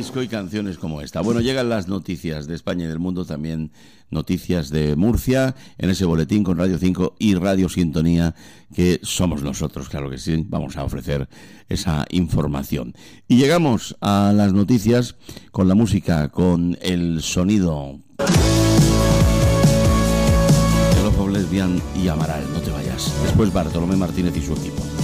disco y canciones como esta. Bueno, llegan las noticias de España y del mundo, también noticias de Murcia, en ese boletín con Radio 5 y Radio Sintonía, que somos nosotros, claro que sí, vamos a ofrecer esa información. Y llegamos a las noticias con la música, con el sonido de Love of Lesbian y Amaral. No te vayas. Después Bartolomé Martínez y su equipo.